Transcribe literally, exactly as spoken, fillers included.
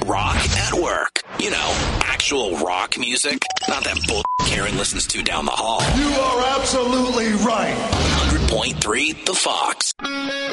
rock at work. You know, actual rock music, not that bull Karen listens to down the hall. You are absolutely right. one hundred point three The Fox.